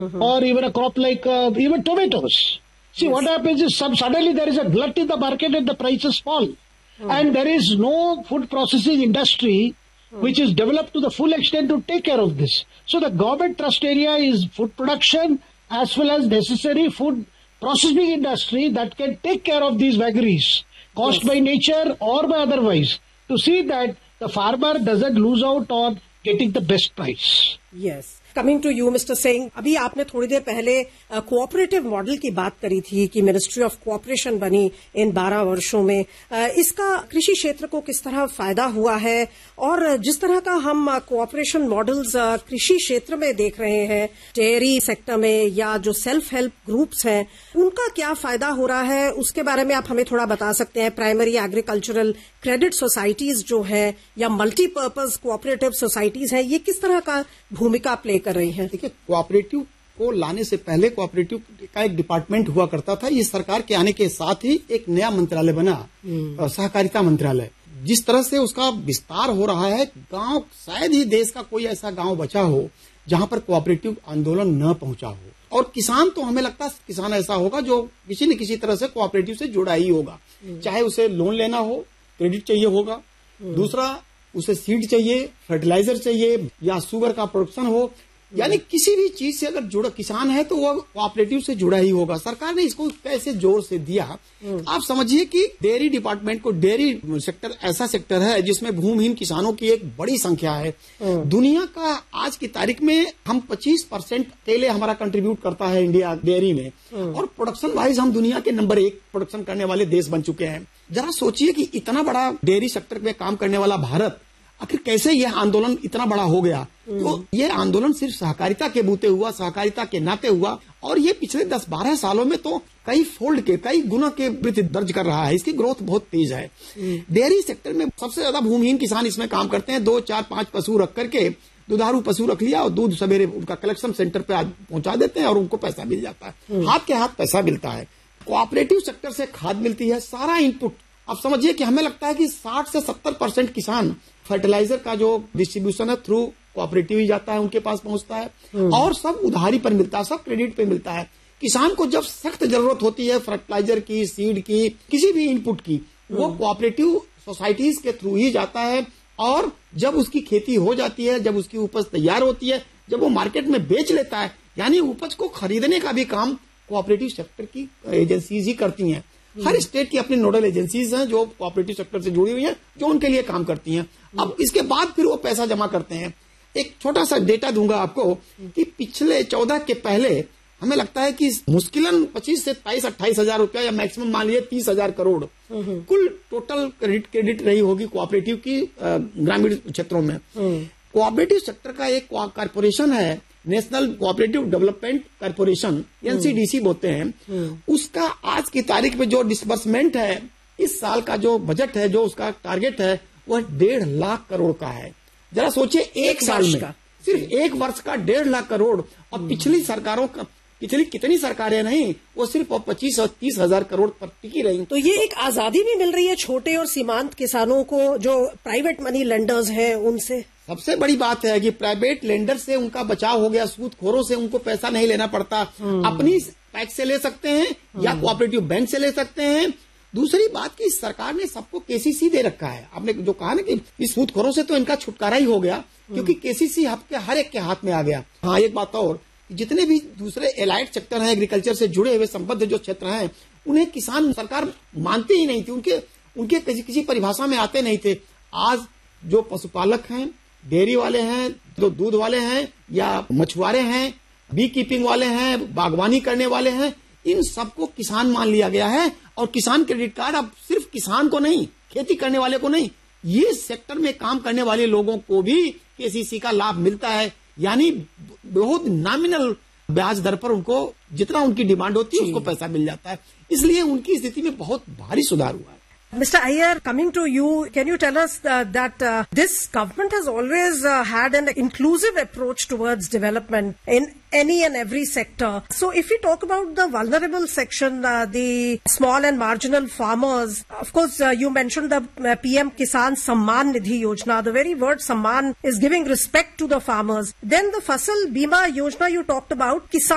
or even a crop like even tomatoes. See, what happens is suddenly there is a glut in the market and the prices fall. And there is no food processing industry which is developed to the full extent to take care of this. So the government trust area is food production as well as necessary food processing industry that can take care of these vagaries, caused by nature or by otherwise, to see that the farmer doesn't lose out on getting the best price. Yes. Coming to you mister Singh, अभी आपने थोड़ी देर पहले cooperative model की बात करी थी कि ministry of cooperation बनी इन 12 वर्षों में। इसका कृषि क्षेत्र को किस तरह फायदा हुआ है और जिस तरह का हम कोऑपरेशन मॉडल्स कृषि क्षेत्र में देख रहे हैं, डेयरी सेक्टर में या जो सेल्फ हेल्प ग्रुप्स हैं, उनका क्या फायदा हो रहा है, उसके बारे में आप हमें थोड़ा बता सकते हैं। प्राइमरी एग्रीकल्चरल क्रेडिट सोसाइटीज जो है या मल्टीपर्पज कोऑपरेटिव सोसाइटीज हैं, ये किस तरह का भूमिका प्ले कर रही हैं? देखिए, कोऑपरेटिव को लाने से पहले कोऑपरेटिव का एक डिपार्टमेंट हुआ करता था। ये सरकार के आने के साथ ही एक नया मंत्रालय बना, सहकारिता मंत्रालय। जिस तरह से उसका विस्तार हो रहा है, गांव, शायद ही देश का कोई ऐसा गांव बचा हो जहां पर कोऑपरेटिव आंदोलन न पहुंचा हो। और किसान तो हमें लगता है किसान ऐसा होगा जो किसी न किसी तरह से कोऑपरेटिव से जुड़ा ही होगा, चाहे उसे लोन लेना हो, क्रेडिट चाहिए होगा, दूसरा उसे सीड चाहिए, फर्टिलाइजर चाहिए या शुगर का प्रोडक्शन हो, यानी किसी भी चीज से अगर जुड़ा किसान है तो वो कोऑपरेटिव से जुड़ा ही होगा। सरकार ने इसको कैसे जोर से दिया, आप समझिए कि डेयरी डिपार्टमेंट को, डेयरी सेक्टर ऐसा सेक्टर है जिसमें भूमिहीन किसानों की एक बड़ी संख्या है। दुनिया का आज की तारीख में हम 25% केले हमारा कंट्रीब्यूट करता है इंडिया डेयरी में, और प्रोडक्शन वाइज हम दुनिया के नंबर 1 प्रोडक्शन करने वाले देश बन चुके हैं। जरा सोचिए कि इतना बड़ा डेयरी सेक्टर में काम करने वाला भारत आखिर कैसे यह आंदोलन इतना बड़ा हो गया। तो यह आंदोलन सिर्फ सहकारिता के बूते हुआ, सहकारिता के नाते हुआ, और ये पिछले 10-12 सालों में तो कई फोल्ड के, कई गुना के वृद्धि दर्ज कर रहा है। इसकी ग्रोथ बहुत तेज है। डेयरी सेक्टर में सबसे ज्यादा भूमिहीन किसान इसमें काम करते हैं। 2, 4, 5 पशु रख करके, दुधारू पशु रख लिया और दूध सवेरे उनका कलेक्शन सेंटर पे पहुंचा देते हैं और उनको पैसा मिल जाता है, हाथ के हाथ पैसा मिलता है। कोऑपरेटिव सेक्टर से खाद मिलती है, सारा इनपुट। अब समझिए कि हमें लगता है कि 60 से 70% किसान फर्टिलाइजर का जो डिस्ट्रीब्यूशन है थ्रू कोऑपरेटिव ही जाता है, उनके पास पहुंचता है, और सब उधारी पर मिलता है, सब क्रेडिट पे मिलता है। किसान को जब सख्त जरूरत होती है फर्टिलाइजर की, सीड की, किसी भी इनपुट की, वो कोऑपरेटिव सोसाइटीज के थ्रू ही जाता है। और जब उसकी खेती हो जाती है, जब उसकी उपज तैयार होती है, जब वो मार्केट में बेच लेता है, यानी उपज को खरीदने का भी काम कोऑपरेटिव सेक्टर की एजेंसीज ही करती हैं। हर स्टेट की अपनी नोडल एजेंसीज हैं जो कोऑपरेटिव सेक्टर से जुड़ी हुई हैं, जो उनके लिए काम करती हैं। अब इसके बाद फिर वो पैसा जमा करते हैं। एक छोटा सा डेटा दूंगा आपको कि पिछले 14 के पहले हमें लगता है कि मुश्किलन 25 से 28 हजार रुपया या मैक्सिमम मान लीजिए 30 हजार करोड़ कुल टोटल क्रेडिट रही होगी कोऑपरेटिव की ग्रामीण क्षेत्रों में। कोऑपरेटिव सेक्टर का एक कॉर्पोरेशन है, national cooperative development corporation, NCDC बोलते हैं। उसका आज की तारीख में जो डिसबर्समेंट है, इस साल का जो बजट है, जो उसका टारगेट है, वह 1.5 लाख करोड़ का है। जरा सोचिए, एक साल में सिर्फ एक वर्ष का 1.5 लाख करोड़। और पिछली सरकारों का, पिछली कितनी सरकारें नहीं, वो सिर्फ 25 और 30 हजार करोड़ पर टिकी रही। तो ये एक आजादी भी मिल रही है छोटे और सीमांत किसानों को, जो प्राइवेट मनी लेंडर्स हैं उनसे। सबसे बड़ी बात है कि प्राइवेट लेंडर से उनका बचाव हो गया, सूदखोरों से उनको पैसा नहीं लेना पड़ता, अपनी पैक्स से ले सकते हैं या कोऑपरेटिव बैंक से ले सकते हैं। दूसरी बात कि सरकार ने सबको केसीसी दे रखा है। आपने जो कहा ना कि इस सूदखोरों से तो इनका छुटकारा ही हो गया, क्योंकि केसीसी आपके हर एक के हाथ में आ गया। हाँ, एक बात और, जितने भी दूसरे एलाइड सेक्टर हैं, एग्रीकल्चर से जुड़े हुए संबद्ध जो क्षेत्र हैं, उन्हें किसान सरकार मानती ही नहीं थी, उनके किसी परिभाषा में आते नहीं थे। आज जो पशुपालक हैं, डेयरी वाले हैं, जो दूध वाले हैं या मछुआरे हैं, बी कीपिंग वाले हैं, बागवानी करने वाले हैं, इन सबको किसान मान लिया गया है। और किसान क्रेडिट कार्ड अब सिर्फ किसान को नहीं, खेती करने वाले को नहीं, ये सेक्टर में काम करने वाले लोगों को भी केसीसी का लाभ मिलता है। यानी बहुत नॉमिनल ब्याज दर पर उनको जितना उनकी डिमांड होती है उसको पैसा मिल जाता है। इसलिए उनकी स्थिति में बहुत भारी सुधार हुआ है। Mr. Iyer, coming to you, can you tell us that this government has always had an inclusive approach towards development in any and every sector. So if we talk about the vulnerable section, the small and marginal farmers, of course, you mentioned the PM Kisan Samman Nidhi Yojana. The very word Samman is giving respect to the farmers. Then the Fasal Bima Yojana you talked about, Kisan